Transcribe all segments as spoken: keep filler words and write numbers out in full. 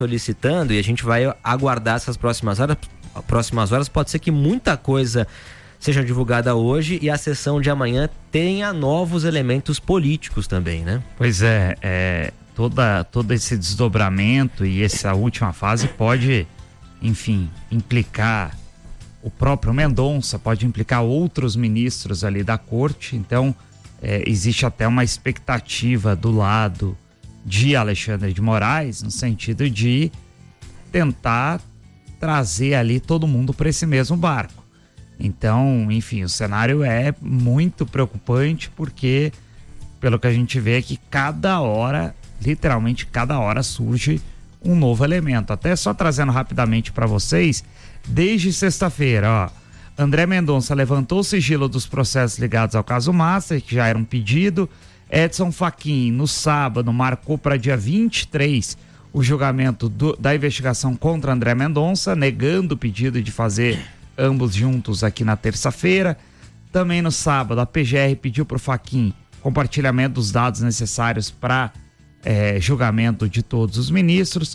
solicitando, e a gente vai aguardar essas próximas horas. Próximas horas pode ser que muita coisa seja divulgada hoje e a sessão de amanhã tenha novos elementos políticos também, né? Pois é, é toda, todo esse desdobramento e essa última fase pode, enfim, implicar o próprio Mendonça, pode implicar outros ministros ali da corte. Então é, existe até uma expectativa do lado de Alexandre de Moraes, no sentido de tentar trazer ali todo mundo para esse mesmo barco. Então, enfim, o cenário é muito preocupante, porque pelo que a gente vê é que cada hora, literalmente cada hora, surge um novo elemento. Até só trazendo rapidamente para vocês, desde sexta-feira, ó, André Mendonça levantou o sigilo dos processos ligados ao caso Master, que já era um pedido. Edson Fachin, no sábado, marcou para dia vinte e três o julgamento do, da investigação contra André Mendonça, negando o pedido de fazer ambos juntos aqui na terça-feira. Também no sábado, a P G R pediu para o Fachin compartilhamento dos dados necessários para é, julgamento de todos os ministros,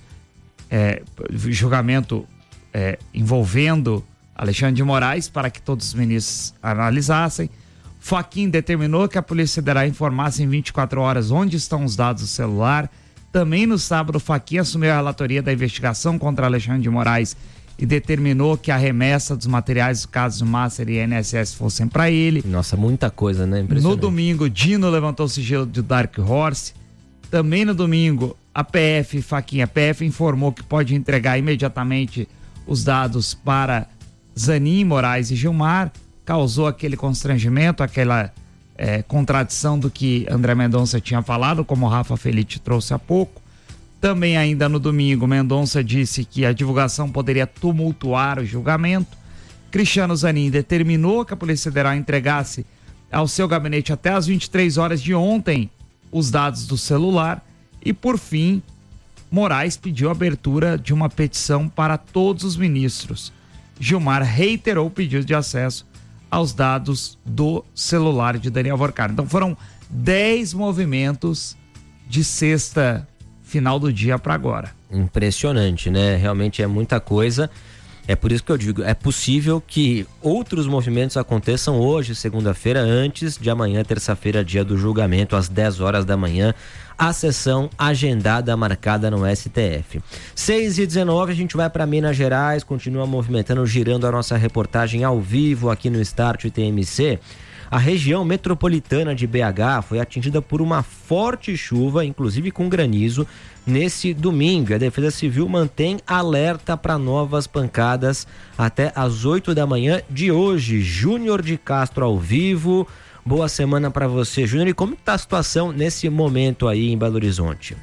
é, julgamento é, envolvendo Alexandre de Moraes, para que todos os ministros analisassem. Fachin determinou que a Polícia Federal informasse em vinte e quatro horas onde estão os dados do celular. Também no sábado, Fachin assumiu a relatoria da investigação contra Alexandre de Moraes e determinou que a remessa dos materiais dos casos do Master e I N S S fossem para ele. Nossa, muita coisa, né? No domingo, Dino levantou o sigilo do Dark Horse. Também no domingo, a P F, Fachin, a P F informou que pode entregar imediatamente os dados para Zanin, Moraes e Gilmar. Causou aquele constrangimento, aquela é, contradição do que André Mendonça tinha falado, como o Rafa Felite trouxe há pouco. Também ainda no domingo, Mendonça disse que a divulgação poderia tumultuar o julgamento. Cristiano Zanin determinou que a Polícia Federal entregasse ao seu gabinete até às vinte e três horas de ontem os dados do celular. E por fim, Moraes pediu a abertura de uma petição para todos os ministros. Gilmar reiterou o pedido de acesso aos dados do celular de Daniel Vorcar. Então foram dez movimentos de sexta, final do dia para agora. Impressionante, né? Realmente é muita coisa. É por isso que eu digo, é possível que outros movimentos aconteçam hoje, segunda-feira, antes de amanhã, terça-feira, dia do julgamento, às dez horas da manhã, a sessão agendada, marcada no S T F. seis e dezenove, a gente vai para Minas Gerais, continua movimentando, girando a nossa reportagem ao vivo aqui no Start T M C. A região metropolitana de B H foi atingida por uma forte chuva, inclusive com granizo, nesse domingo. A Defesa Civil mantém alerta para novas pancadas até às oito da manhã de hoje. Júnior de Castro ao vivo. Boa semana para você, Júnior. E como está a situação nesse momento aí em Belo Horizonte?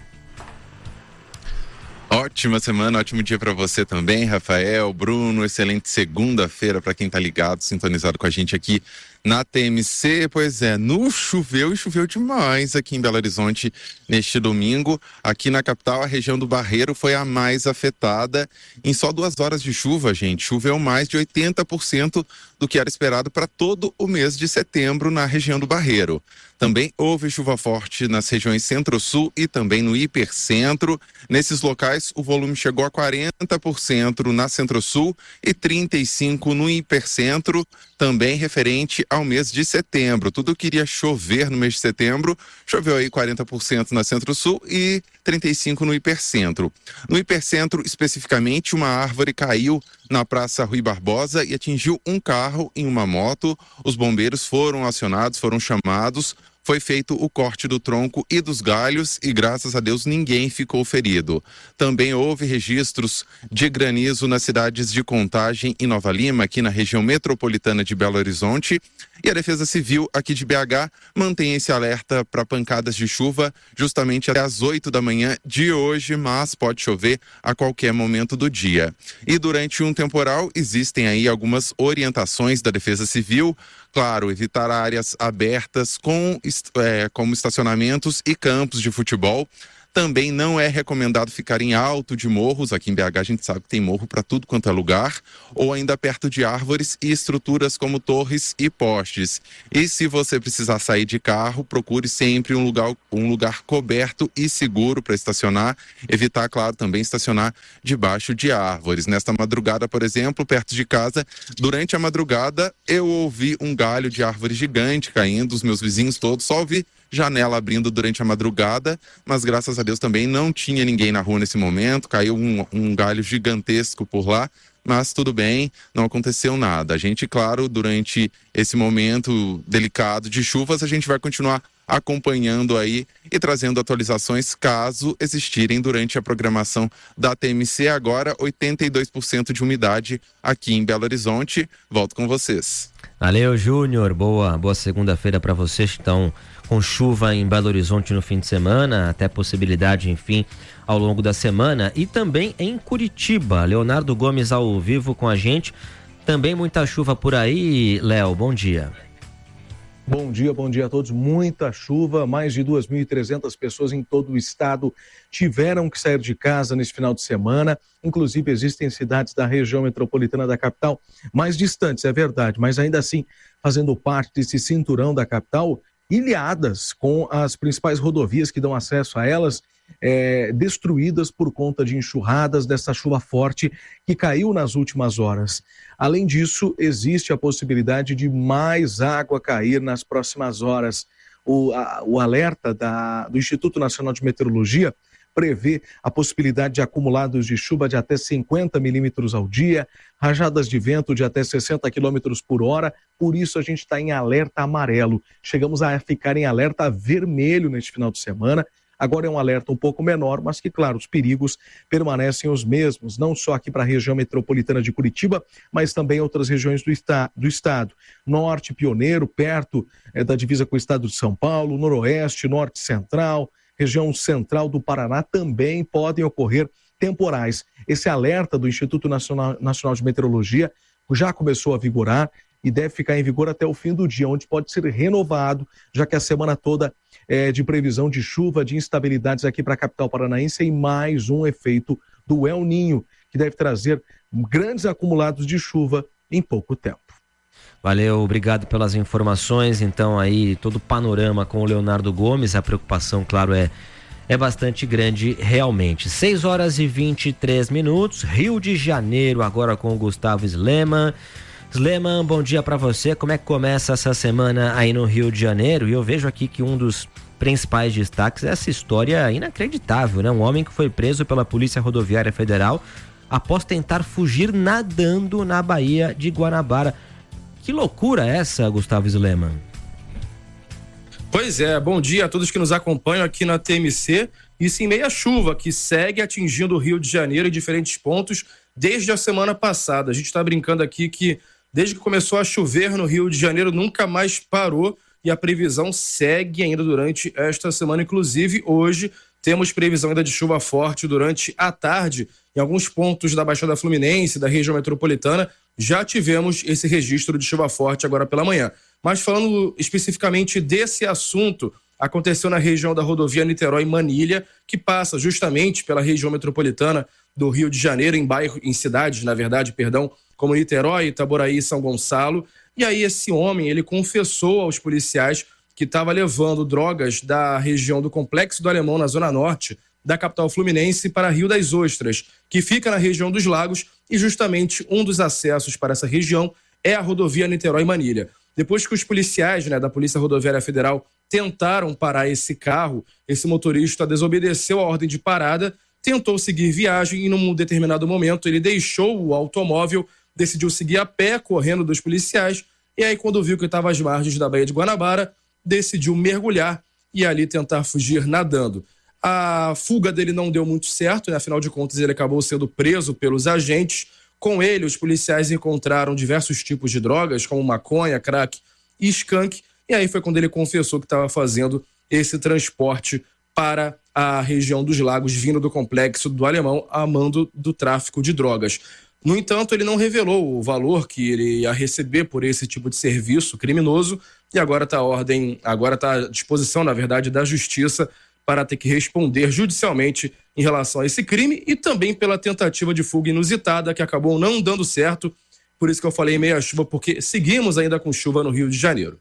Ótima semana, ótimo dia para você também, Rafael, Bruno. Excelente segunda-feira para quem tá ligado, sintonizado com a gente aqui na T M C. Pois é, no choveu e choveu demais aqui em Belo Horizonte neste domingo. Aqui na capital, a região do Barreiro foi a mais afetada. Em só duas horas de chuva, gente, choveu mais de oitenta por cento do que era esperado para todo o mês de setembro na região do Barreiro. Também houve chuva forte nas regiões Centro-Sul e também no Hipercentro. Nesses locais, o volume chegou a quarenta por cento na Centro-Sul e trinta e cinco por cento no Hipercentro, também referente ao mês de setembro. Tudo que iria chover no mês de setembro, choveu aí quarenta por cento na Centro-Sul e trinta e cinco por cento no Hipercentro. No Hipercentro, especificamente, uma árvore caiu na Praça Rui Barbosa e atingiu um carro em uma moto. Os bombeiros foram acionados, foram chamados. Foi feito o corte do tronco e dos galhos e, graças a Deus, ninguém ficou ferido. Também houve registros de granizo nas cidades de Contagem e Nova Lima, aqui na região metropolitana de Belo Horizonte. E a Defesa Civil aqui de B H mantém esse alerta para pancadas de chuva justamente até às oito da manhã de hoje, mas pode chover a qualquer momento do dia. E durante um temporal existem aí algumas orientações da Defesa Civil. Claro, evitar áreas abertas com, é, como estacionamentos e campos de futebol. Também não é recomendado ficar em alto de morros. Aqui em B H a gente sabe que tem morro para tudo quanto é lugar, ou ainda perto de árvores e estruturas como torres e postes. E se você precisar sair de carro, procure sempre um lugar, um lugar coberto e seguro para estacionar. Evitar, claro, também estacionar debaixo de árvores. Nesta madrugada, por exemplo, perto de casa, durante a madrugada eu ouvi um galho de árvore gigante caindo, os meus vizinhos todos, só ouvi janela abrindo durante a madrugada, mas graças a Deus também não tinha ninguém na rua nesse momento, caiu um, um galho gigantesco por lá, mas tudo bem, não aconteceu nada. A gente, claro, durante esse momento delicado de chuvas, a gente vai continuar acompanhando aí e trazendo atualizações caso existirem durante a programação da T M C. Agora, oitenta e dois por cento de umidade aqui em Belo Horizonte. Volto com vocês. Valeu, Júnior. Boa, boa segunda-feira para vocês que estão com chuva em Belo Horizonte no fim de semana, até possibilidade, enfim, ao longo da semana. E também em Curitiba. Leonardo Gomes ao vivo com a gente. Também muita chuva por aí, Léo. Bom dia. Bom dia, bom dia a todos. Muita chuva, mais de duas mil e trezentas pessoas em todo o estado tiveram que sair de casa nesse final de semana. Inclusive, existem cidades da região metropolitana da capital mais distantes, é verdade, mas ainda assim fazendo parte desse cinturão da capital, ilhadas com as principais rodovias que dão acesso a elas, é, destruídas por conta de enxurradas dessa chuva forte que caiu nas últimas horas. Além disso, existe a possibilidade de mais água cair nas próximas horas. O, a, o alerta da, do Instituto Nacional de Meteorologia prevê a possibilidade de acumulados de chuva de até cinquenta milímetros ao dia, rajadas de vento de até sessenta quilômetros por hora, por isso a gente está em alerta amarelo. Chegamos a ficar em alerta vermelho neste final de semana. Agora é um alerta um pouco menor, mas que, claro, os perigos permanecem os mesmos, não só aqui para a região metropolitana de Curitiba, mas também outras regiões do, esta, do estado. Norte pioneiro, perto é, da divisa com o estado de São Paulo, noroeste, norte central, região central do Paraná também podem ocorrer temporais. Esse alerta do Instituto Nacional, Nacional de Meteorologia já começou a vigorar e deve ficar em vigor até o fim do dia, onde pode ser renovado, já que a semana toda é de previsão de chuva, de instabilidades aqui para a capital paranaense e mais um efeito do El Ninho, que deve trazer grandes acumulados de chuva em pouco tempo. Valeu, obrigado pelas informações. Então aí todo o panorama com o Leonardo Gomes, a preocupação, claro, é, é bastante grande realmente. seis horas e vinte e três minutos, Rio de Janeiro agora com o Gustavo Sleman. Sleman, bom dia para você. Como é que começa essa semana aí no Rio de Janeiro? E eu vejo aqui que um dos principais destaques é essa história inacreditável, né? Um homem que foi preso pela Polícia Rodoviária Federal após tentar fugir nadando na Baía de Guanabara. Que loucura essa, Gustavo Sleman? Pois é, bom dia a todos que nos acompanham aqui na T M C. Isso em meia chuva que segue atingindo o Rio de Janeiro em diferentes pontos desde a semana passada. A gente está brincando aqui que desde que começou a chover no Rio de Janeiro nunca mais parou e a previsão segue ainda durante esta semana. Inclusive hoje temos previsão ainda de chuva forte durante a tarde em alguns pontos da Baixada Fluminense, da região metropolitana. Já tivemos esse registro de chuva forte agora pela manhã. Mas falando especificamente desse assunto, aconteceu na região da rodovia Niterói-Manilha, que passa justamente pela região metropolitana do Rio de Janeiro, em bairro, em cidades, na verdade, perdão, como Niterói, Itaboraí e São Gonçalo. E aí esse homem, ele confessou aos policiais que estava levando drogas da região do Complexo do Alemão, na zona norte da capital fluminense, para Rio das Ostras, que fica na região dos Lagos, e justamente um dos acessos para essa região é a rodovia Niterói-Manilha. Depois que os policiais, né, da Polícia Rodoviária Federal tentaram parar esse carro, esse motorista desobedeceu a ordem de parada, tentou seguir viagem e num determinado momento ele deixou o automóvel, decidiu seguir a pé, correndo dos policiais, e aí quando viu que estava às margens da Baía de Guanabara, decidiu mergulhar e ali tentar fugir nadando. A fuga dele não deu muito certo, né? Afinal de contas ele acabou sendo preso pelos agentes. Com ele, os policiais encontraram diversos tipos de drogas, como maconha, crack e skunk, e aí foi quando ele confessou que estava fazendo esse transporte para a região dos Lagos, vindo do Complexo do Alemão, a mando do tráfico de drogas. No entanto, ele não revelou o valor que ele ia receber por esse tipo de serviço criminoso, e agora está à ordem, agora está à disposição, na verdade, da Justiça para ter que responder judicialmente em relação a esse crime e também pela tentativa de fuga inusitada que acabou não dando certo. Por isso que eu falei meia chuva, porque seguimos ainda com chuva no Rio de Janeiro.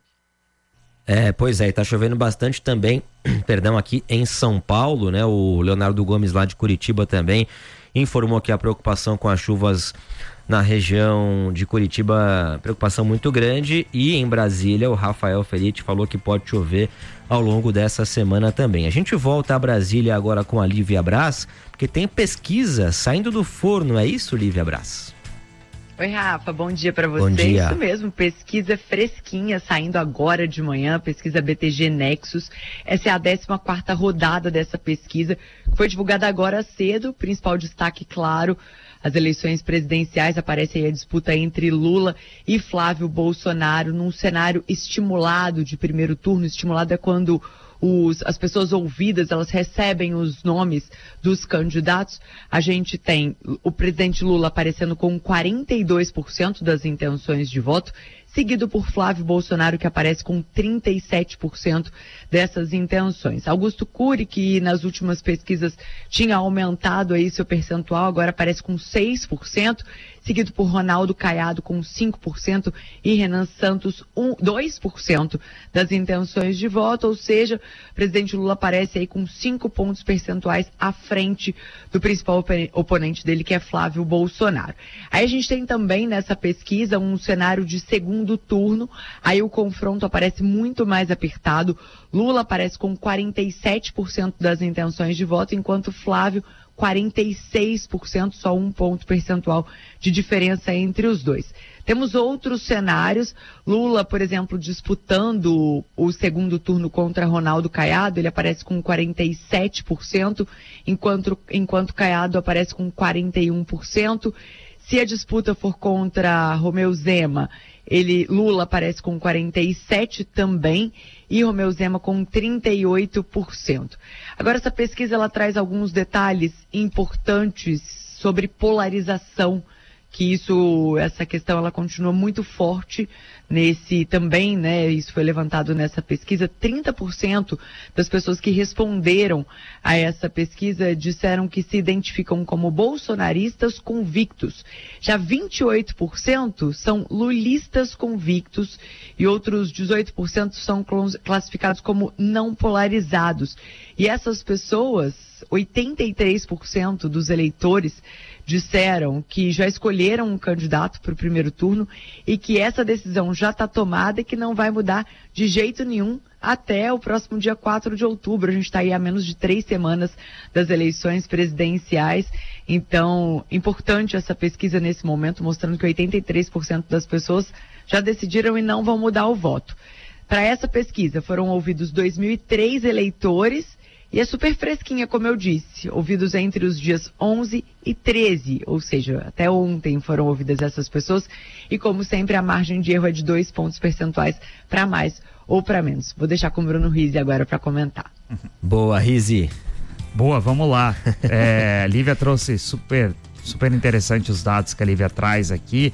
É, pois é, tá chovendo bastante também, perdão, aqui em São Paulo, né? O Leonardo Gomes lá de Curitiba também informou que a preocupação com as chuvas na região de Curitiba, preocupação muito grande, e em Brasília o Rafael Felite falou que pode chover ao longo dessa semana também. A gente volta a Brasília agora com a Lívia Braz, porque tem pesquisa saindo do forno, é isso, Lívia Braz? Oi, Rafa, bom dia para você. Bom dia. Isso mesmo, pesquisa fresquinha saindo agora de manhã, pesquisa B T G Nexus. Essa é a décima quarta rodada dessa pesquisa, que foi divulgada agora cedo. Principal destaque, claro, as eleições presidenciais. Aparece aí a disputa entre Lula e Flávio Bolsonaro num cenário estimulado de primeiro turno. Estimulado é quando Os, as pessoas ouvidas, elas recebem os nomes dos candidatos. A gente tem o presidente Lula aparecendo com quarenta e dois por cento das intenções de voto, seguido por Flávio Bolsonaro, que aparece com trinta e sete por cento dessas intenções. Augusto Cury, que nas últimas pesquisas tinha aumentado aí seu percentual, agora aparece com seis por cento, seguido por Ronaldo Caiado com cinco por cento e Renan Santos um, dois por cento das intenções de voto, ou seja, o presidente Lula aparece aí com cinco pontos percentuais à frente do principal oponente dele, que é Flávio Bolsonaro. Aí a gente tem também nessa pesquisa um cenário de segundo turno, aí o confronto aparece muito mais apertado. Lula aparece com quarenta e sete por cento das intenções de voto, enquanto Flávio quarenta e seis por cento, só um ponto percentual de diferença entre os dois. Temos outros cenários, Lula, por exemplo, disputando o segundo turno contra Ronaldo Caiado, ele aparece com quarenta e sete por cento, enquanto, enquanto Caiado aparece com quarenta e um por cento. Se a disputa for contra Romeu Zema, ele, Lula aparece com quarenta e sete por cento também e Romeu Zema com trinta e oito por cento. Agora, essa pesquisa ela traz alguns detalhes importantes sobre polarização, que isso, essa questão ela continua muito forte nesse também, né, isso foi levantado nessa pesquisa. Trinta por cento das pessoas que responderam a essa pesquisa disseram que se identificam como bolsonaristas convictos. Já vinte e oito por cento são lulistas convictos e outros dezoito por cento são classificados como não polarizados. E essas pessoas, oitenta e três por cento dos eleitores disseram que já escolheram um candidato para o primeiro turno e que essa decisão já está tomada e que não vai mudar de jeito nenhum até o próximo dia quatro de outubro. A gente está aí a menos de três semanas das eleições presidenciais. Então, importante essa pesquisa nesse momento, mostrando que oitenta e três por cento das pessoas já decidiram e não vão mudar o voto. Para essa pesquisa foram ouvidos dois mil e três eleitores. E é super fresquinha, como eu disse, ouvidos entre os dias onze e treze, ou seja, até ontem foram ouvidas essas pessoas. E como sempre, a margem de erro é de dois pontos percentuais para mais ou para menos. Vou deixar com o Bruno Rizzi agora para comentar. Boa, Rizzi. Boa, vamos lá. É, a Lívia trouxe super, super interessante os dados que a Lívia traz aqui.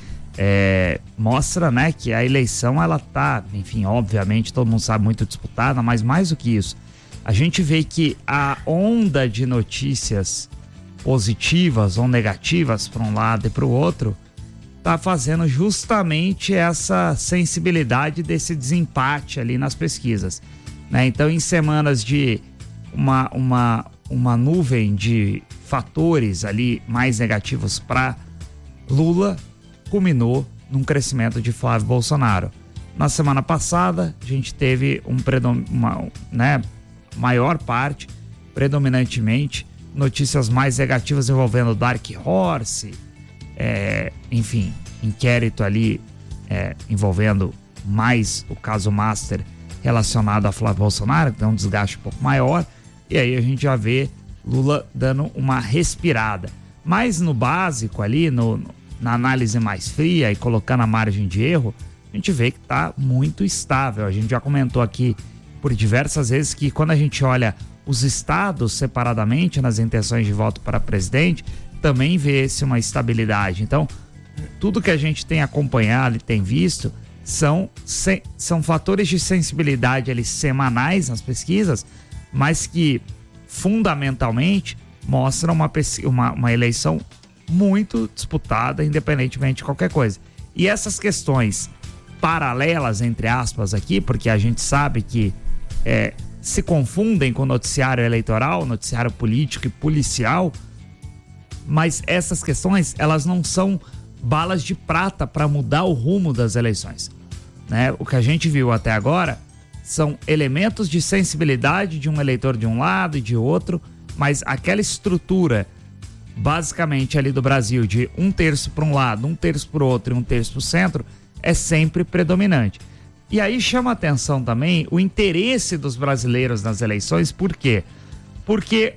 É, mostra, né, que a eleição, ela tá, enfim, obviamente, todo mundo sabe, muito disputada, mas mais do que isso, a gente vê que a onda de notícias positivas ou negativas para um lado e para o outro está fazendo justamente essa sensibilidade desse desempate ali nas pesquisas, né? Então, em semanas de uma, uma, uma nuvem de fatores ali mais negativos para Lula, culminou num crescimento de Flávio Bolsonaro. Na semana passada, a gente teve um predom... uma, né, maior parte, predominantemente, notícias mais negativas envolvendo Dark Horse, é, enfim, inquérito ali é, envolvendo mais o caso Master relacionado a Flávio Bolsonaro, que tem um desgaste um pouco maior, e aí a gente já vê Lula dando uma respirada. Mas no básico ali, no, na análise mais fria e colocando a margem de erro, a gente vê que está muito estável. A gente já comentou aqui por diversas vezes que quando a gente olha os estados separadamente nas intenções de voto para presidente, também vê-se uma estabilidade. Então, tudo que a gente tem acompanhado e tem visto são, são fatores de sensibilidade ali semanais nas pesquisas, mas que fundamentalmente, mostra uma, uma, uma eleição muito disputada, independentemente de qualquer coisa. E essas questões paralelas, entre aspas, aqui, porque a gente sabe que é, se confundem com o noticiário eleitoral, noticiário político e policial, mas essas questões, elas não são balas de prata para mudar o rumo das eleições, né? O que a gente viu até agora são elementos de sensibilidade de um eleitor de um lado e de outro, mas aquela estrutura basicamente ali do Brasil de um terço para um lado, um terço para o outro e um terço para o centro é sempre predominante. E aí chama a atenção também o interesse dos brasileiros nas eleições. Por quê? Porque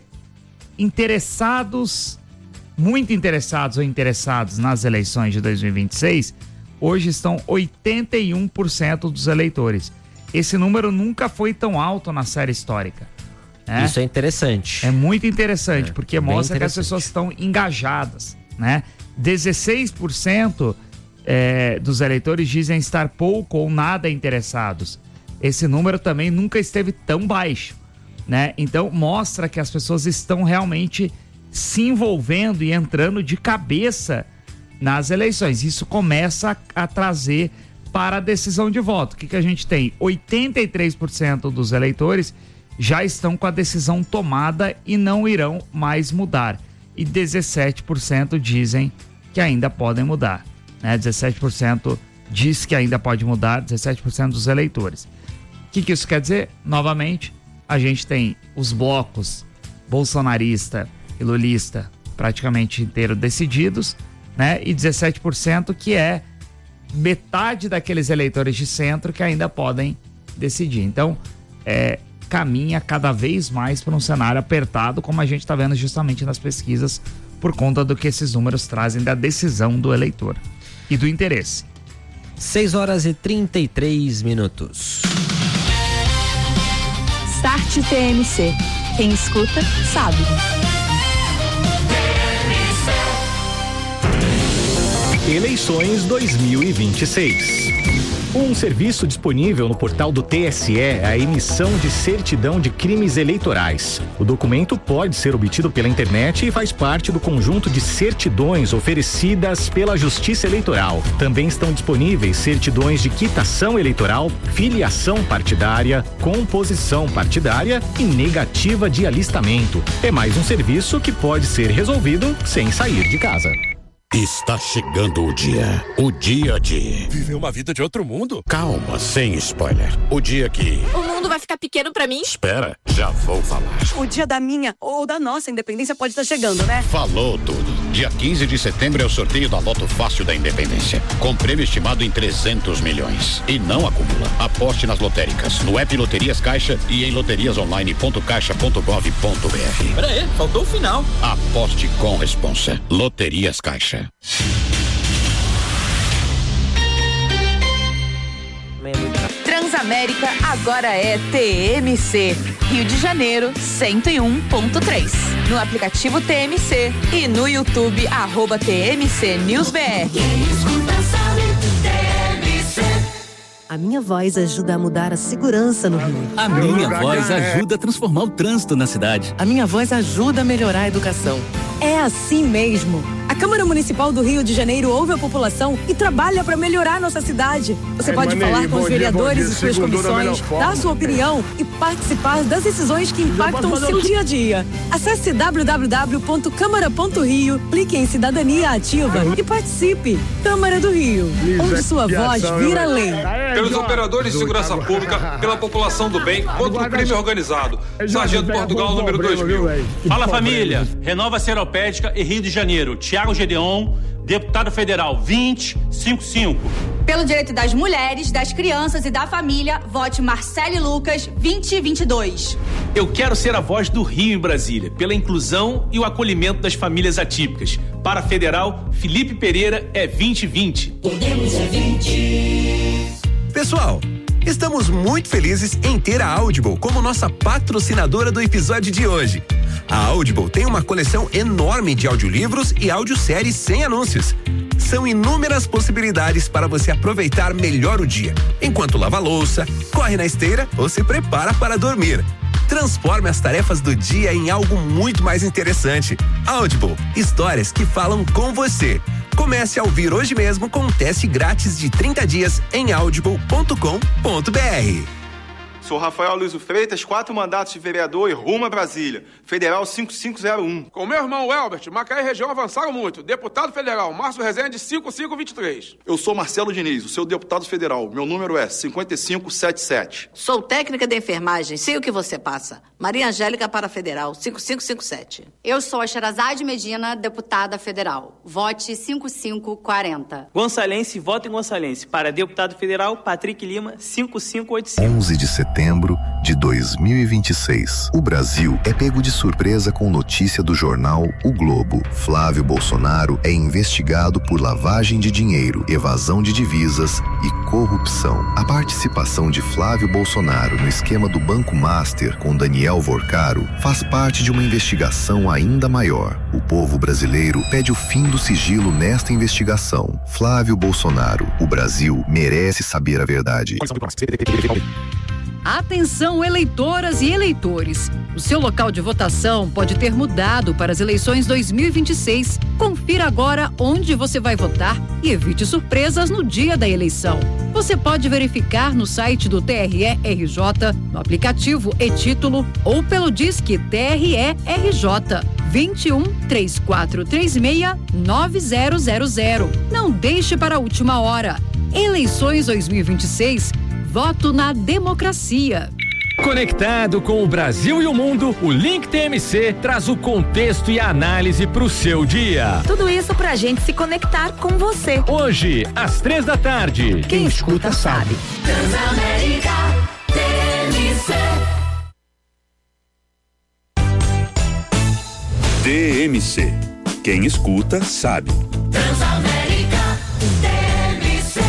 interessados, muito interessados ou interessados nas eleições de dois mil e vinte e seis, hoje estão oitenta e um por cento dos eleitores. Esse número nunca foi tão alto na série histórica. É? Isso é interessante. É muito interessante, é, porque mostra interessante. que as pessoas estão engajadas, né? dezesseis por cento é, dos eleitores dizem estar pouco ou nada interessados. Esse número também nunca esteve tão baixo, né? Então mostra que as pessoas estão realmente se envolvendo e entrando de cabeça nas eleições. Isso começa a, a trazer para a decisão de voto. O que, que a gente tem? oitenta e três por cento dos eleitores já estão com a decisão tomada e não irão mais mudar. E dezessete por cento dizem que ainda podem mudar, né? dezessete por cento diz que ainda pode mudar, dezessete por cento dos eleitores. O que, que isso quer dizer? Novamente, a gente tem os blocos bolsonarista e lulista praticamente inteiro decididos, né? E dezessete por cento que é metade daqueles eleitores de centro que ainda podem decidir. Então, é, caminha cada vez mais para um cenário apertado, como a gente está vendo justamente nas pesquisas, por conta do que esses números trazem da decisão do eleitor e do interesse. seis horas e trinta e três minutos. Start T M C. Quem escuta, sabe. Eleições dois mil e vinte e seis. Um serviço disponível no portal do T S E é a emissão de certidão de crimes eleitorais. O documento pode ser obtido pela internet e faz parte do conjunto de certidões oferecidas pela Justiça Eleitoral. Também estão disponíveis certidões de quitação eleitoral, filiação partidária, composição partidária e negativa de alistamento. É mais um serviço que pode ser resolvido sem sair de casa. Está chegando o dia. O dia de... viver uma vida de outro mundo? Calma, sem spoiler. O dia que... o mundo vai ficar pequeno pra mim? Espera, já vou falar. O dia da minha ou da nossa independência pode estar chegando, né? Falou tudo. Dia quinze de setembro é o sorteio da Loto Fácil da Independência. Com prêmio estimado em trezentos milhões. E não acumula. Aposte nas lotéricas, no app Loterias Caixa e em loterias online ponto caixa ponto gov ponto br. Pera aí, faltou o final. Aposte com responsa. Loterias Caixa. Transamérica agora é T M C. Rio de Janeiro, cento e um ponto três. No aplicativo T M C e no YouTube, arroba T M C News B R. A minha voz ajuda a mudar a segurança no Rio. A minha voz ajuda a transformar o trânsito na cidade. A minha voz ajuda a melhorar a educação. É assim mesmo. A Câmara Municipal do Rio de Janeiro ouve a população e trabalha para melhorar nossa cidade. Você pode falar com os vereadores e suas comissões, dar sua opinião e participar das decisões que impactam o seu dia a dia. Acesse w w w ponto câmara ponto rio, clique em Cidadania Ativa e participe. Câmara do Rio, onde sua voz vira lei. Pelos operadores de segurança pública, pela população do bem, contra o crime organizado. Sargento Portugal, número dois mil. Fala, família. Renova Seropédica e Rio de Janeiro. Tiago Gedeon, deputado federal, vinte cinquenta e cinco. Pelo direito das mulheres, das crianças e da família, vote Marcele Lucas, vinte vinte e dois. Eu quero ser a voz do Rio em Brasília, pela inclusão e o acolhimento das famílias atípicas. Para federal, Felipe Pereira é vinte vinte. Podemos é vinte. Pessoal, estamos muito felizes em ter a Audible como nossa patrocinadora do episódio de hoje. A Audible tem uma coleção enorme de audiolivros e audioséries sem anúncios. São inúmeras possibilidades para você aproveitar melhor o dia, enquanto lava a louça, corre na esteira ou se prepara para dormir. Transforme as tarefas do dia em algo muito mais interessante. Audible, histórias que falam com você. Comece a ouvir hoje mesmo com um teste grátis de trinta dias em audible ponto com ponto b r. Sou Rafael Luiz Freitas, quatro mandatos de vereador e rumo a Brasília. Federal cinco cinco zero um. Com meu irmão Elbert, Macaé e região avançaram muito. Deputado federal, Márcio Rezende, cinco cinco dois três. Eu sou Marcelo Diniz, o seu deputado federal. Meu número é cinco cinco sete sete. Sou técnica de enfermagem, sei o que você passa. Maria Angélica para federal, cinco cinco cinco sete. Eu sou a Sherazade Medina, deputada federal. Vote cinco cinco quatro zero. Gonçalense, voto em Gonçalense. Para deputado federal, Patrick Lima, cinco cinco oito cinco. onze de setembro de dois mil e vinte e seis. O Brasil é pego de surpresa com notícia do jornal O Globo. Flávio Bolsonaro é investigado por lavagem de dinheiro, evasão de divisas e corrupção. A participação de Flávio Bolsonaro no esquema do Banco Master com Daniel Vorcaro faz parte de uma investigação ainda maior. O povo brasileiro pede o fim do sigilo nesta investigação. Flávio Bolsonaro, o Brasil merece saber a verdade. Atenção, eleitoras e eleitores. O seu local de votação pode ter mudado para as eleições dois mil e vinte e seis. Confira agora onde você vai votar e evite surpresas no dia da eleição. Você pode verificar no site do T R E R J, no aplicativo e-Título ou pelo Disque T R E R J vinte e um, três quatro três seis, nove zero zero zero. Não deixe para a última hora. Eleições dois mil e vinte e seis. Voto na democracia. Conectado com o Brasil e o mundo, o Link T M C traz o contexto e a análise para o seu dia. Tudo isso pra gente se conectar com você. Hoje, às três da tarde. Quem, Quem escuta, escuta sabe. Transamérica T M C. T M C. Quem escuta sabe. Transamérica T M C.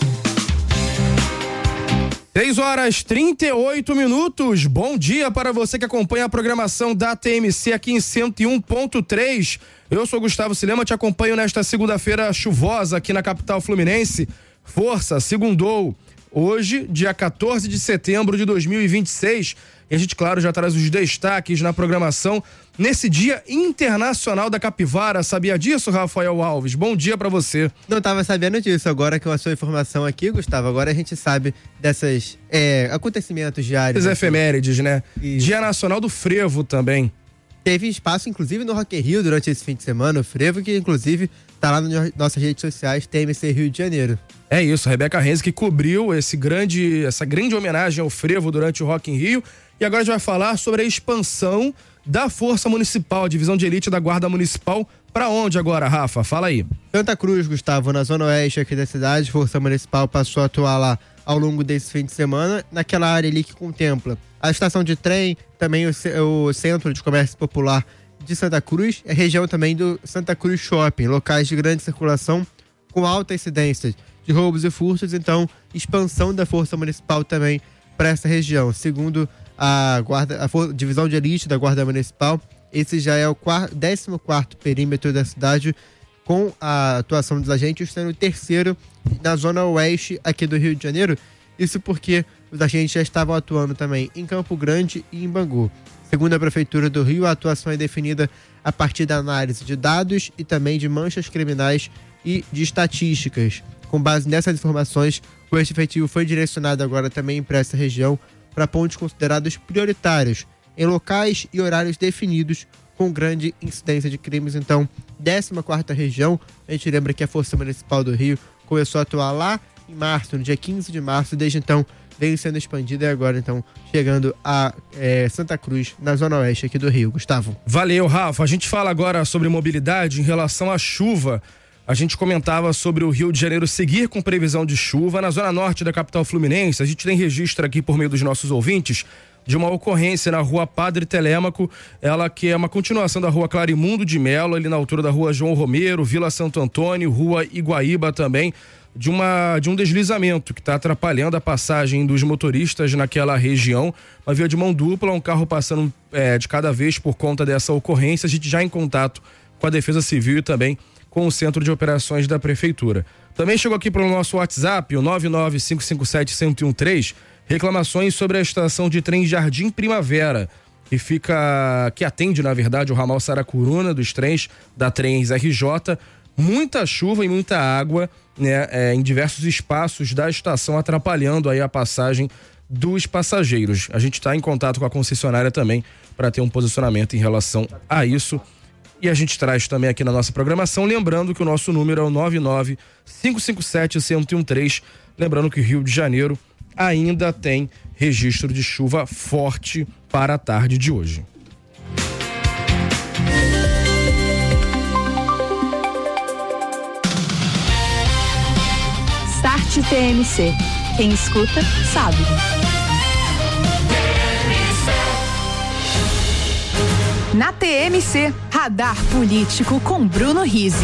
três horas e trinta e oito minutos. Bom dia para você que acompanha a programação da T M C aqui em cento e um ponto três. Eu sou Gustavo Silema, te acompanho nesta segunda-feira chuvosa aqui na capital fluminense. Força, segundou. Hoje, dia quatorze de setembro de dois mil e vinte e seis. E a gente, claro, já traz os destaques na programação nesse Dia Internacional da Capivara. Sabia disso, Rafael Alves? Bom dia pra você. Não estava sabendo disso. Agora com a sua informação aqui, Gustavo, agora a gente sabe desses é, acontecimentos diários. As efemérides, né? Isso. Dia Nacional do Frevo também. Teve espaço, inclusive, no Rock in Rio durante esse fim de semana, o Frevo, que inclusive tá lá nas nossas redes sociais, T M C Rio de Janeiro. É isso, a Rebeca Renz que cobriu esse grande, essa grande homenagem ao Frevo durante o Rock in Rio. E agora a gente vai falar sobre a expansão da Força Municipal, a divisão de elite da Guarda Municipal. Pra onde agora, Rafa? Fala aí. Santa Cruz, Gustavo, na zona oeste aqui da cidade, Força Municipal passou a atuar lá ao longo desse fim de semana, naquela área ali que contempla a estação de trem, também o, o Centro de Comércio Popular de Santa Cruz, a região também do Santa Cruz Shopping, locais de grande circulação com alta incidência de roubos e furtos, então expansão da Força Municipal também para essa região. Segundo a, guarda, a for, divisão de elite da Guarda Municipal, esse já é o décimo quarto perímetro da cidade com a atuação dos agentes, sendo o terceiro na zona oeste aqui do Rio de Janeiro. Isso porque os agentes já estavam atuando também em Campo Grande e em Bangu. Segundo a Prefeitura do Rio, a atuação é definida a partir da análise de dados e também de manchas criminais e de estatísticas. Com base nessas informações, o efetivo foi direcionado agora também para essa região, para pontos considerados prioritários, em locais e horários definidos, com grande incidência de crimes. Então, décima quarta região, a gente lembra que a Força Municipal do Rio começou a atuar lá em março, no dia quinze de março, desde então vem sendo expandida e agora então chegando a é, Santa Cruz, na zona oeste aqui do Rio. Gustavo. Valeu, Rafa. A gente fala agora sobre mobilidade em relação à chuva. A gente comentava sobre o Rio de Janeiro seguir com previsão de chuva. Na zona norte da capital fluminense, a gente tem registro aqui por meio dos nossos ouvintes de uma ocorrência na rua Padre Telêmaco, ela que é uma continuação da rua Clarimundo de Melo, ali na altura da rua João Romero, Vila Santo Antônio, rua Iguaíba também, de, uma, de um deslizamento que está atrapalhando a passagem dos motoristas naquela região. Uma via de mão dupla, um carro passando é, de cada vez por conta dessa ocorrência. A gente já em contato com a Defesa Civil e também com o Centro de Operações da Prefeitura. Também chegou aqui para o nosso WhatsApp, o nove nove cinco cinco sete um zero um três, reclamações sobre a estação de trem Jardim Primavera, que fica, que atende, na verdade, o ramal Saracuruna dos trens da Trens R J. Muita chuva e muita água, né, é, em diversos espaços da estação, atrapalhando aí a passagem dos passageiros. A gente está em contato com a concessionária também para ter um posicionamento em relação a isso. E a gente traz também aqui na nossa programação, lembrando que o nosso número é o nove nove cinco cinco sete um zero um três. Lembrando que o Rio de Janeiro ainda tem registro de chuva forte para a tarde de hoje. Start T M C. Quem escuta, sabe. Na T M C, Radar Político com Bruno Rizzi.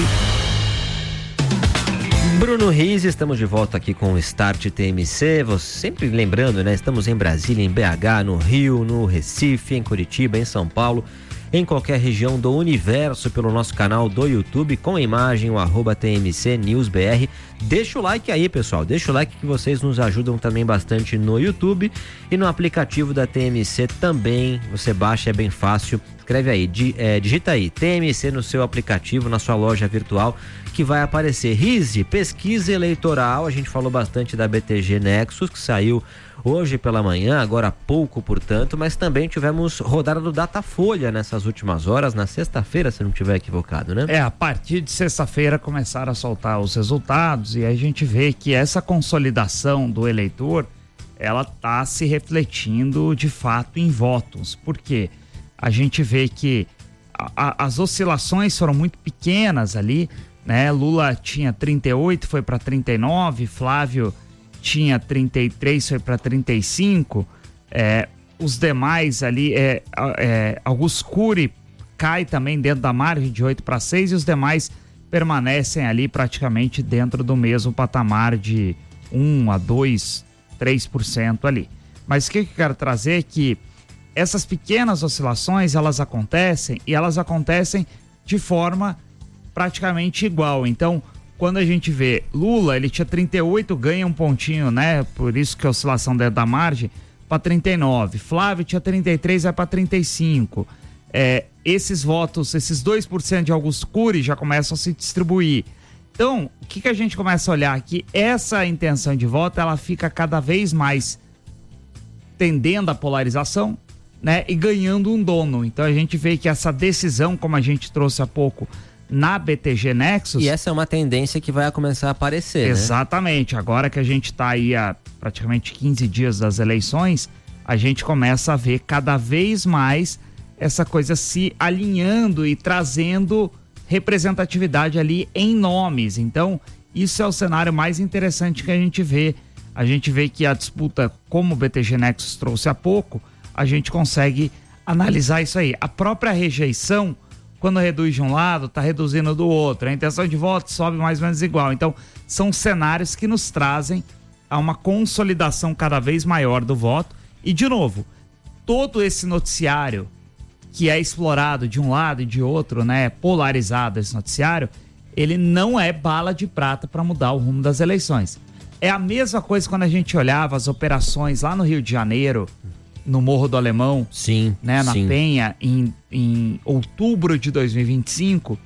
Bruno Rizzi, estamos de volta aqui com o Start T M C. Você sempre lembrando, né? Estamos em Brasília, em B H, no Rio, no Recife, em Curitiba, em São Paulo, em qualquer região do universo, pelo nosso canal do YouTube, com a imagem, o arroba T M C News B R. Deixa o like aí, pessoal, deixa o like que vocês nos ajudam também bastante no YouTube e no aplicativo da T M C também. Você baixa, é bem fácil, escreve aí, di, é, digita aí T M C no seu aplicativo, na sua loja virtual, que vai aparecer. Rizzi, pesquisa eleitoral, a gente falou bastante da B T G Nexus, que saiu hoje pela manhã, agora há pouco, portanto, mas também tivemos rodada do Datafolha nessas últimas horas, na sexta-feira, se não estiver equivocado, né? É, a partir de sexta-feira começaram a soltar os resultados e aí a gente vê que essa consolidação do eleitor, ela está se refletindo de fato em votos. Por quê? A gente vê que a, a, as oscilações foram muito pequenas ali, né? Lula tinha trinta e oito, foi para trinta e nove, Flávio tinha trinta e três, foi para trinta e cinco, é, os demais ali, é, é, Augusto Cury cai também dentro da margem de oito para seis e os demais permanecem ali praticamente dentro do mesmo patamar de um a dois, três por cento ali. Mas o que eu quero trazer é que essas pequenas oscilações, elas acontecem e elas acontecem de forma praticamente igual. Então, quando a gente vê Lula, ele tinha trinta e oito, ganha um pontinho, né? Por isso que a oscilação dentro da margem, para trinta e nove. Flávio tinha trinta e três, vai para trinta e cinco. É, esses votos, esses dois por cento de Augusto Cury já começam a se distribuir. Então, o que, que a gente começa a olhar aqui? Essa intenção de voto, ela fica cada vez mais tendendo à polarização, né? E ganhando um dono. Então, a gente vê que essa decisão, como a gente trouxe há pouco, na B T G Nexus... E essa é uma tendência que vai começar a aparecer, exatamente, né? Agora que a gente está aí há praticamente quinze dias das eleições, a gente começa a ver cada vez mais essa coisa se alinhando e trazendo representatividade ali em nomes. Então, isso é o cenário mais interessante que a gente vê. A gente vê que a disputa, como o B T G Nexus trouxe há pouco, a gente consegue analisar isso aí. A própria rejeição, quando reduz de um lado, está reduzindo do outro. A intenção de voto sobe mais ou menos igual. Então, são cenários que nos trazem a uma consolidação cada vez maior do voto. E, de novo, todo esse noticiário que é explorado de um lado e de outro, né, polarizado esse noticiário, ele não é bala de prata para mudar o rumo das eleições. É a mesma coisa quando a gente olhava as operações lá no Rio de Janeiro, no Morro do Alemão, sim, né, na sim. Penha, em, em outubro de dois mil e vinte e cinco,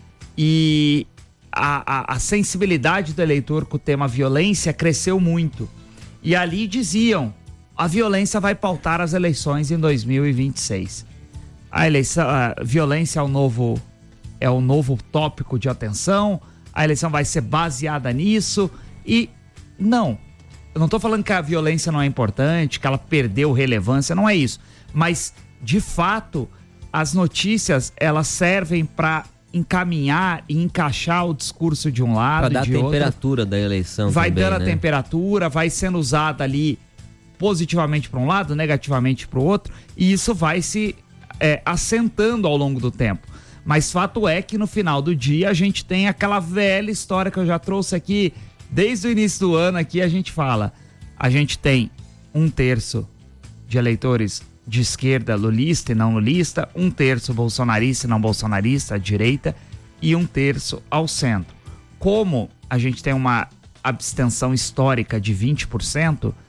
e a, a, a sensibilidade do eleitor com o tema violência cresceu muito. E ali diziam, a violência vai pautar as eleições em dois mil e vinte e seis. A eleição, a violência é o novo, é o novo tópico de atenção, a eleição vai ser baseada nisso, e não. Eu não estou falando que a violência não é importante, que ela perdeu relevância, não é isso. Mas, de fato, as notícias, elas servem para encaminhar e encaixar o discurso de um lado e de outro. Para dar a temperatura da eleição vai também, dando né? a temperatura, vai sendo usada ali positivamente para um lado, negativamente para o outro, e isso vai se é, assentando ao longo do tempo. Mas fato é que no final do dia a gente tem aquela velha história que eu já trouxe aqui, desde o início do ano aqui a gente fala, a gente tem um terço de eleitores de esquerda lulista e não lulista, um terço bolsonarista e não bolsonarista, à direita, e um terço ao centro. Como a gente tem uma abstenção histórica de vinte por cento,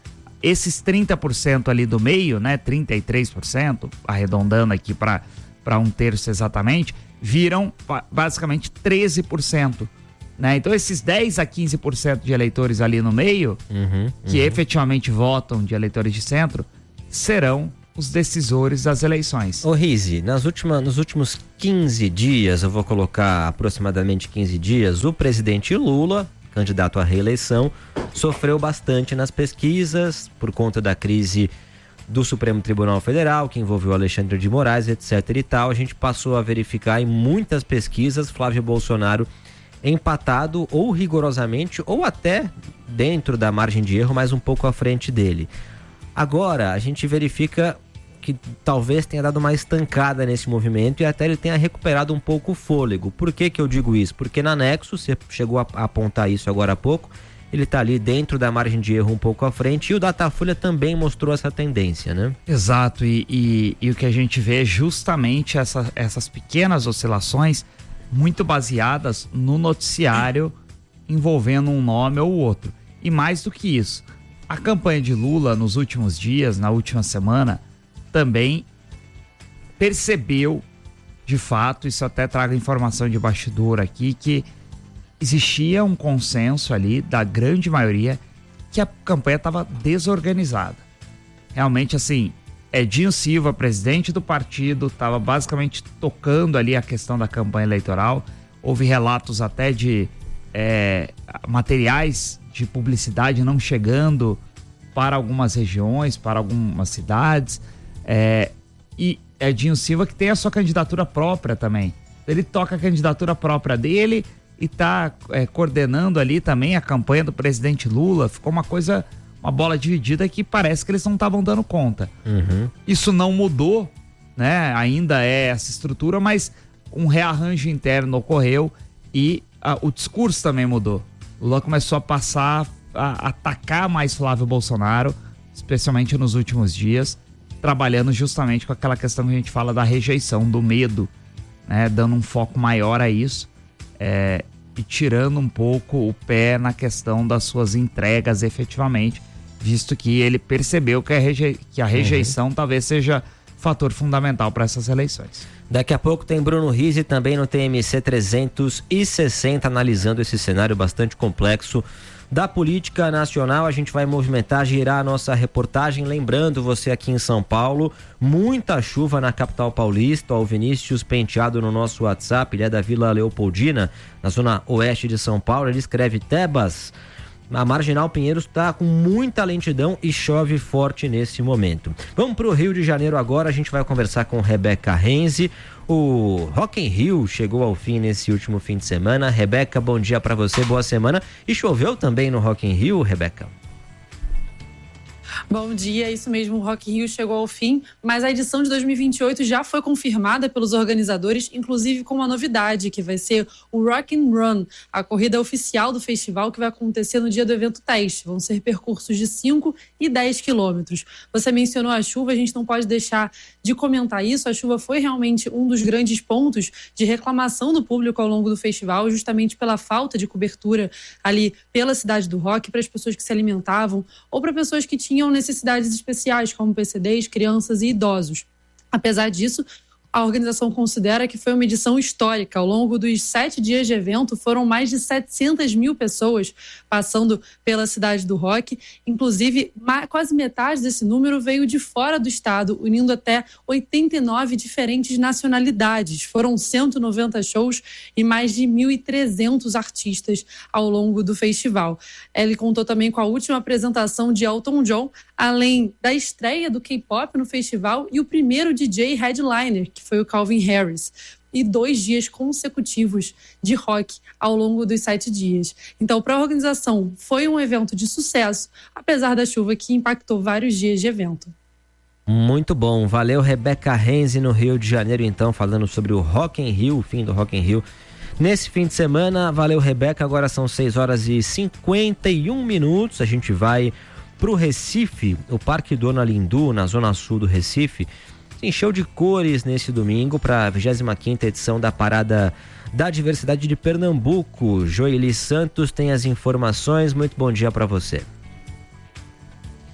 esses trinta por cento ali do meio, né, trinta e três por cento, arredondando aqui para para um terço exatamente, viram basicamente treze por cento. Né? Então esses dez a quinze por cento de eleitores ali no meio, uhum, que uhum. efetivamente votam, de eleitores de centro, serão os decisores das eleições. Ô Rizzi, nas últimas, nos últimos quinze dias, eu vou colocar aproximadamente quinze dias, o presidente Lula, candidato à reeleição, sofreu bastante nas pesquisas por conta da crise do Supremo Tribunal Federal, que envolveu Alexandre de Moraes, etc e tal. A gente passou a verificar em muitas pesquisas Flávio Bolsonaro empatado ou rigorosamente ou até dentro da margem de erro, mas um pouco à frente dele. Agora a gente verifica que talvez tenha dado uma estancada nesse movimento e até ele tenha recuperado um pouco o fôlego. Por que que eu digo isso? Porque na Nexo, você chegou a apontar isso agora há pouco, ele está ali dentro da margem de erro um pouco à frente e o Datafolha também mostrou essa tendência, né? Exato, e, e, e o que a gente vê é justamente essa, essas pequenas oscilações muito baseadas no noticiário envolvendo um nome ou outro. E mais do que isso, a campanha de Lula nos últimos dias, na última semana, também percebeu, de fato, isso até trago informação de bastidor aqui, que existia um consenso ali da grande maioria que a campanha estava desorganizada. Realmente, assim, Edinho Silva, presidente do partido, estava basicamente tocando ali a questão da campanha eleitoral. Houve relatos até de é, materiais de publicidade não chegando para algumas regiões, para algumas cidades. É, e Edinho Silva que tem a sua candidatura própria também. Ele toca a candidatura própria dele e está é, coordenando ali também a campanha do presidente Lula. Ficou uma coisa, uma bola dividida que parece que eles não estavam dando conta. Uhum. Isso não mudou, né? Ainda é essa estrutura, mas um rearranjo interno ocorreu e a, o discurso também mudou. Lula começou a passar a atacar mais Flávio Bolsonaro, especialmente nos últimos dias, trabalhando justamente com aquela questão que a gente fala da rejeição, do medo, né? Dando um foco maior a isso. É, e tirando um pouco o pé na questão das suas entregas efetivamente, visto que ele percebeu que a, reje... que a rejeição uhum. talvez seja fator fundamental para essas eleições. Daqui a pouco tem Bruno Rizzi também no T M C trezentos e sessenta, analisando esse cenário bastante complexo da política nacional. A gente vai movimentar, girar a nossa reportagem, lembrando você aqui em São Paulo, muita chuva na capital paulista. O Vinícius Penteado no nosso WhatsApp, ele é da Vila Leopoldina, na zona oeste de São Paulo. Ele escreve: Tebas, a Marginal Pinheiros está com muita lentidão e chove forte nesse momento. Vamos para o Rio de Janeiro agora, a gente vai conversar com Rebeca Renzi. O Rock in Rio chegou ao fim nesse último fim de semana. Rebeca, bom dia para você, boa semana. E choveu também no Rock in Rio, Rebeca? Bom dia, isso mesmo, o Rock in Rio chegou ao fim, mas a edição de dois mil e vinte e oito já foi confirmada pelos organizadores, inclusive com uma novidade, que vai ser o Rock and Run, a corrida oficial do festival que vai acontecer no dia do evento teste. Vão ser percursos de cinco e dez quilômetros. Você mencionou a chuva, a gente não pode deixar de comentar isso. A chuva foi realmente um dos grandes pontos de reclamação do público ao longo do festival, justamente pela falta de cobertura ali pela cidade do rock, para as pessoas que se alimentavam ou para pessoas que tinham necessidades especiais, como P C Ds, crianças e idosos. Apesar disso, a organização considera que foi uma edição histórica. Ao longo dos sete dias de evento, foram mais de setecentas mil pessoas passando pela cidade do rock. Inclusive, quase metade desse número veio de fora do estado, unindo até oitenta e nove diferentes nacionalidades. Foram cento e noventa shows e mais de mil e trezentos artistas ao longo do festival. Ele contou também com a última apresentação de Elton John, além da estreia do K-pop no festival e o primeiro D J headliner, que foi o Calvin Harris, e dois dias consecutivos de rock ao longo dos sete dias. Então, para a organização, foi um evento de sucesso, apesar da chuva que impactou vários dias de evento. Muito bom, valeu Rebeca Renzi no Rio de Janeiro, então, falando sobre o Rock in Rio, o fim do Rock in Rio nesse fim de semana. Valeu, Rebeca, agora são seis horas e cinquenta e um minutos, a gente vai pro Recife. O Parque Dona Lindu, na zona sul do Recife, se encheu de cores nesse domingo para a vigésima quinta edição da Parada da Diversidade de Pernambuco. Joeli Santos tem as informações, muito bom dia para você.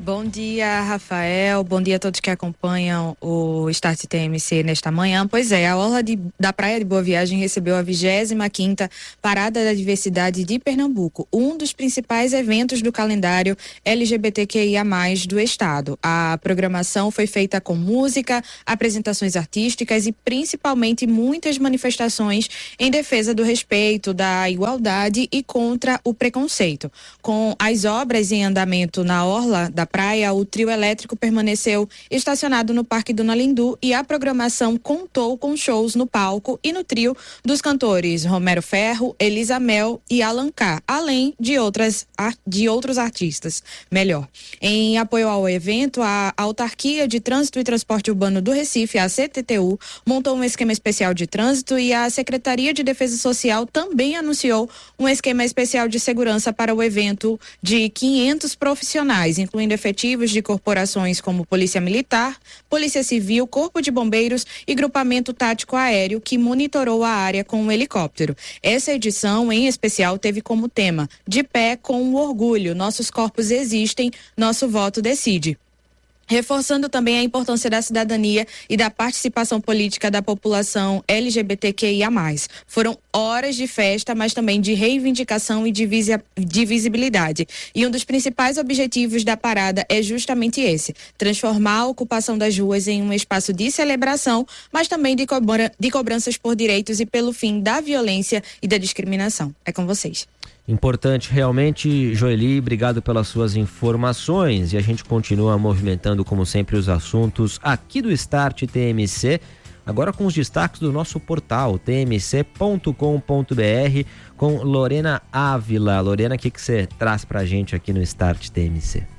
Bom dia, Rafael. Bom dia a todos que acompanham o Start T M C nesta manhã. Pois é, a Orla de, da Praia de Boa Viagem recebeu a vigésima quinta Parada da Diversidade de Pernambuco, um dos principais eventos do calendário L G B T Q I A mais, do estado. A programação foi feita com música, apresentações artísticas e principalmente muitas manifestações em defesa do respeito, da igualdade e contra o preconceito. Com as obras em andamento na Orla da Praia, o trio elétrico permaneceu estacionado no Parque Dona Lindu e a programação contou com shows no palco e no trio dos cantores Romero Ferro, Elisa Mel e Alan K, além de, outras, de outros artistas. Melhor. Em apoio ao evento, a Autarquia de Trânsito e Transporte Urbano do Recife, a C T T U, montou um esquema especial de trânsito e a Secretaria de Defesa Social também anunciou um esquema especial de segurança para o evento de quinhentos profissionais, incluindo efetivos de corporações como Polícia Militar, Polícia Civil, Corpo de Bombeiros e Grupamento Tático Aéreo, que monitorou a área com um helicóptero. Essa edição, em especial, teve como tema "De pé com o orgulho, nossos corpos existem, nosso voto decide", reforçando também a importância da cidadania e da participação política da população L G B T Q I A mais. Foram horas de festa, mas também de reivindicação e de, visi- de visibilidade. E um dos principais objetivos da parada é justamente esse: transformar a ocupação das ruas em um espaço de celebração, mas também de, cobra- de cobranças por direitos e pelo fim da violência e da discriminação. É com vocês. Importante realmente, Joeli, obrigado pelas suas informações, e a gente continua movimentando como sempre os assuntos aqui do Start T M C, agora com os destaques do nosso portal t m c ponto com ponto b r com Lorena Ávila. Lorena, o que que você traz pra gente aqui no Start T M C?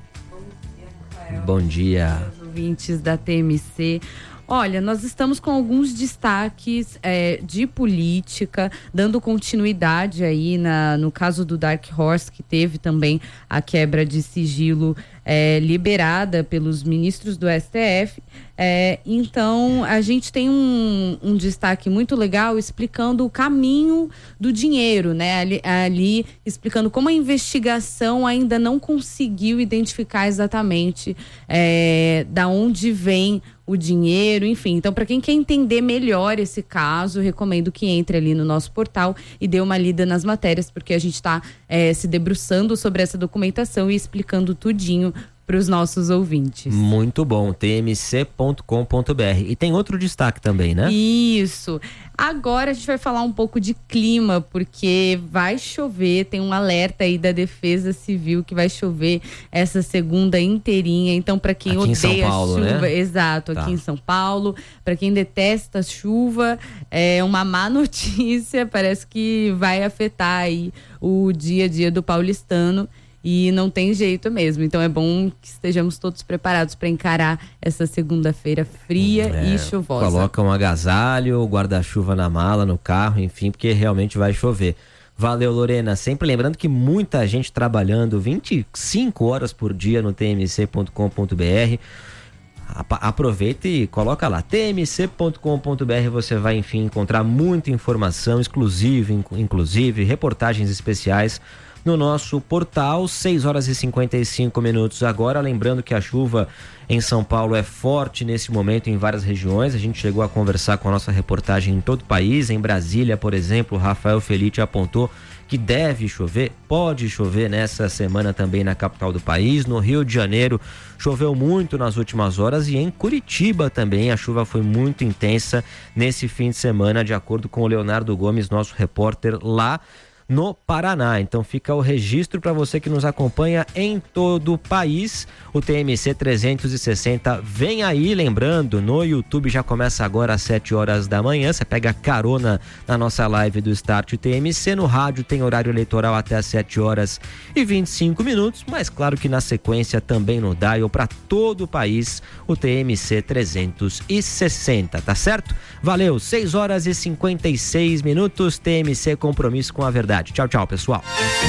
Bom dia. Os ouvintes da T M C. Olha, nós estamos com alguns destaques é, de política, dando continuidade aí na, no caso do Dark Horse, que teve também a quebra de sigilo é, liberada pelos ministros do S T F. É, então, a gente tem um, um destaque muito legal explicando o caminho do dinheiro, né? Ali, ali explicando como a investigação ainda não conseguiu identificar exatamente é, da onde vem o dinheiro, enfim. Então, para quem quer entender melhor esse caso, recomendo que entre ali no nosso portal e dê uma lida nas matérias, porque a gente está é, se debruçando sobre essa documentação e explicando tudinho para os nossos ouvintes. Muito bom, t m c ponto com ponto b r. E tem outro destaque também, né? Isso. Agora a gente vai falar um pouco de clima, porque vai chover, tem um alerta aí da Defesa Civil que vai chover essa segunda inteirinha. Então, para quem aqui odeia Paulo, chuva, né? exato, Tá. aqui em São Paulo, para quem detesta chuva, é uma má notícia, parece que vai afetar aí o dia a dia do paulistano. E não tem jeito mesmo, então é bom que estejamos todos preparados para encarar essa segunda-feira fria É, e chuvosa. Coloca um agasalho, guarda-chuva na mala, no carro, enfim, porque realmente vai chover. Valeu, Lorena. Sempre lembrando que muita gente trabalhando vinte e cinco horas por dia no t m c ponto com ponto b r. Aproveita e coloca lá, t m c ponto com ponto b r. Você vai, enfim, encontrar muita informação exclusiva, inclusive reportagens especiais no nosso portal. Seis horas e cinquenta e cinco minutos agora. Lembrando que a chuva em São Paulo é forte nesse momento em várias regiões. A gente chegou a conversar com a nossa reportagem em todo o país. Em Brasília, por exemplo, o Rafael Felite apontou que deve chover, pode chover nessa semana também na capital do país. No Rio de Janeiro choveu muito nas últimas horas e em Curitiba também a chuva foi muito intensa nesse fim de semana, de acordo com o Leonardo Gomes, nosso repórter lá no Paraná. Então fica o registro para você que nos acompanha em todo o país. O T M C trezentos e sessenta vem aí, lembrando, no YouTube já começa agora às sete horas da manhã. Você pega carona na nossa live do Start T M C. No rádio tem horário eleitoral até às sete horas e vinte e cinco minutos, mas claro que na sequência também no dial para todo o país, o T M C trezentos e sessenta, tá certo? Valeu, seis horas e cinquenta e seis minutos, T M C, compromisso com a verdade. Tchau, tchau, pessoal.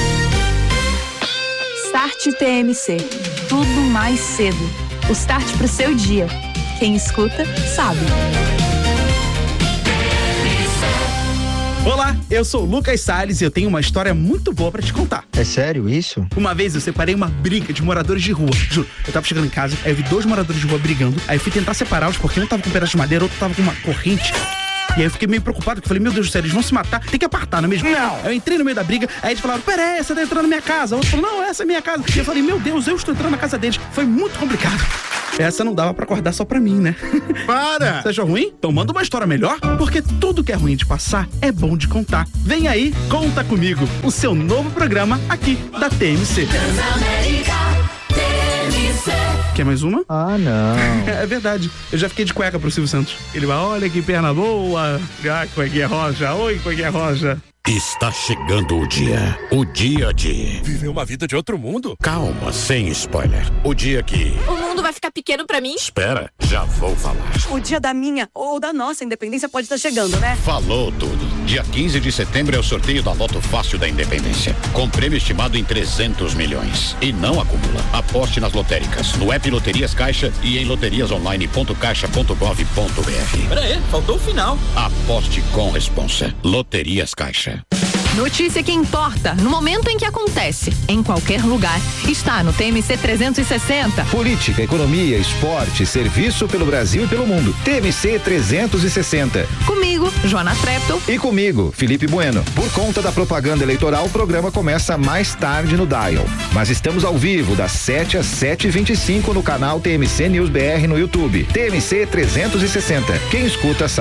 Start T M C. Tudo mais cedo. O start pro seu dia. Quem escuta, sabe. Olá, eu sou o Lucas Salles e eu tenho uma história muito boa pra te contar. É sério isso? Uma vez eu separei uma briga de moradores de rua. Juro, eu tava chegando em casa, aí eu vi dois moradores de rua brigando, aí eu fui tentar separá-los porque um tava com um pedaço de madeira, outro tava com uma corrente. E aí eu fiquei meio preocupado, porque eu falei, meu Deus do céu, eles vão se matar, tem que apartar, não é mesmo? Não! Eu entrei no meio da briga, aí eles falaram, pera aí, você tá entrando na minha casa. O outro falou, não, essa é minha casa. E eu falei, meu Deus, eu estou entrando na casa deles. Foi muito complicado. Essa não dava pra acordar só pra mim, né? Para! Você achou ruim? Então manda uma história melhor, porque tudo que é ruim de passar é bom de contar. Vem aí, Conta Comigo, o seu novo programa aqui da T M C. Transamérica, T M C. Quer mais uma? Ah, não. É verdade. Eu já fiquei de cueca pro Silvio Santos. Ele vai, olha que perna boa. Ah, cuequinha roja. Oi, cuequinha roja. Está chegando o dia. O dia de... Viver uma vida de outro mundo? Calma, sem spoiler. O dia que... O mundo vai ficar pequeno pra mim? Espera, já vou falar. O dia da minha ou da nossa independência pode estar chegando, né? Falou tudo. Dia quinze de setembro é o sorteio da Loto Fácil da Independência. Com prêmio estimado em trezentos milhões. E não acumula. Aposte nas lotéricas, no app Loterias Caixa e em loterias online ponto caixa ponto gov ponto br. Pera aí, faltou o final. Aposte com responsa. Loterias Caixa. Notícia que importa no momento em que acontece, em qualquer lugar. Está no T M C trezentos e sessenta. Política, economia, esporte, serviço pelo Brasil e pelo mundo. T M C trezentos e sessenta. Comigo, Joana Treptow. E comigo, Felipe Bueno. Por conta da propaganda eleitoral, o programa começa mais tarde no Dial. Mas estamos ao vivo das sete às sete e vinte e cinco no canal T M C News B R no YouTube. T M C trezentos e sessenta. Quem escuta sabe.